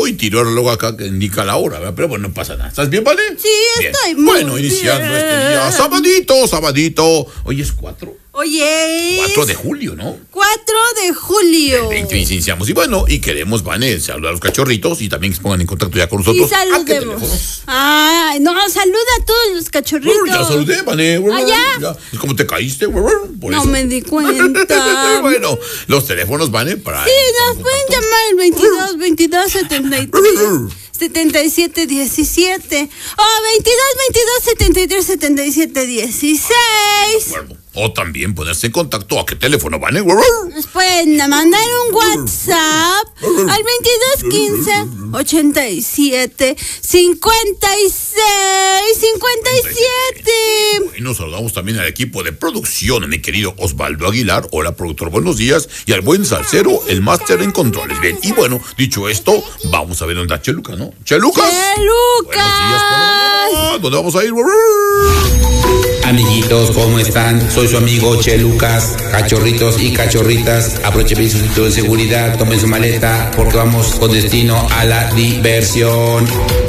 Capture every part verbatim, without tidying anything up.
reloj y tiró el reloj acá que indica la hora, ¿verdad? Pero bueno, no pasa nada. ¿Estás bien, vale? Sí, bien. Estoy muy Bueno, iniciando bien. este día, sabadito, sabadito. Hoy es cuatro. Oye. cuatro de julio, ¿no? cuatro de julio. El veinte iniciamos. Y bueno, y queremos, Vane, saludar a los cachorritos y también que se pongan en contacto ya con nosotros. Y saludemos. Ay, no, saluda a todos los cachorritos. Uh, ya saludé, Vane. ¿Ah, ya? ya. Es como te caíste, por no eso. me di cuenta. Bueno, los teléfonos, Vane, para... Sí, nos pueden llamar al veintidós, veintidós, setenta y tres, setenta y siete, diecisiete. O veintidós, veintidós, setenta y tres, setenta y siete, dieciséis. Bueno, o también ponerse en contacto. ¿A qué teléfono, Vane? Nos pueden mandar un WhatsApp al veintidós, quince, ochenta y siete, cincuenta y seis, cincuenta y siete. Y nos saludamos también al equipo de producción, a mi querido Osvaldo Aguilar. Hola, productor, buenos días. Y al buen salsero, el máster en controles. Bien, y bueno, dicho esto, vamos a ver dónde está Chelucas, ¿no? ¡Chelucas! ¡Chelucas! Buenos días, por... ¿dónde vamos a ir? Amiguitos, ¿cómo están? Soy su amigo Che Lucas. Cachorritos y cachorritas, aprovechen su cinturón de seguridad, tomen su maleta, porque vamos con destino a la diversión.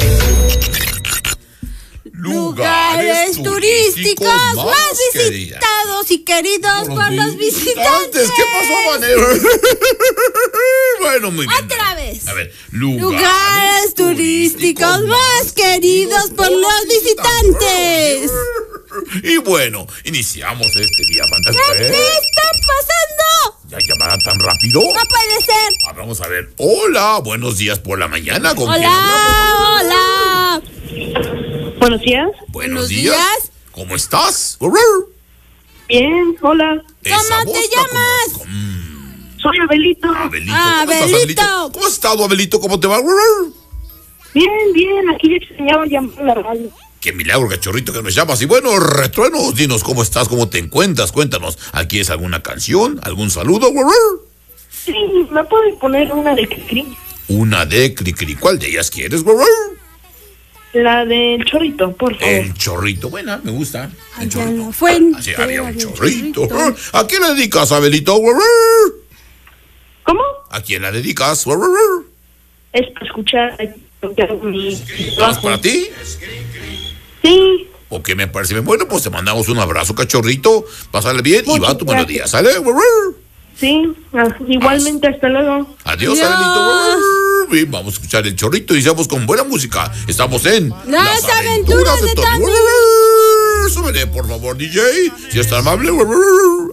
Lugares turísticos más visitados y queridos por los visitantes. ¿Qué pasó, Vanero? Bueno, muy bien. Otra vez. A ver, lugares, lugares turísticos más queridos por los visitantes. Y bueno, iniciamos este día fantástico. ¿Qué, ¿Qué está pasando? ¿Ya llamará tan rápido? No puede ser. Ah, vamos a ver. Hola, buenos días por la mañana. ¿Con hola, quién hola. Buenos días. Buenos, buenos días. días. ¿Cómo estás? Bien, hola. ¿Cómo te llamas? Como... Mm. Soy Abelito. Abelito. Ah, ¿Cómo Abelito. estás, Abelito? ¿Cómo has estado, Abelito? ¿Cómo te va? Bien, bien. Aquí ya extrañaba llamar a la radio. Qué milagro, cachorrito, que nos llamas. Y bueno, Retruenos, dinos cómo estás, cómo te encuentras. Cuéntanos, ¿aquí es alguna canción? ¿Algún saludo? Sí, ¿me puedes poner una de Cricri? Una de Cricri. ¿Cuál de ellas quieres? La del chorrito, por favor. El chorrito, buena, me gusta. El allá chorrito. Fuente, Así había un había chorrito. Un chorrito. ¿A quién le dedicas, Abelito? ¿Cómo? ¿A quién la dedicas? Es para escuchar mi ¿Es trabajo. para ti? Sí. Ok, me parece bien. Bueno, pues te mandamos un abrazo, cachorrito. Pásale bien y va tu buenos días, ¿sale? Sí, igualmente, hasta luego. Adiós, Adiós. Abelito. Bien, vamos a escuchar el chorrito y estamos con buena música. Estamos en Las aventuras de Tommy. Súbele, por favor, D J. Si es tan amable.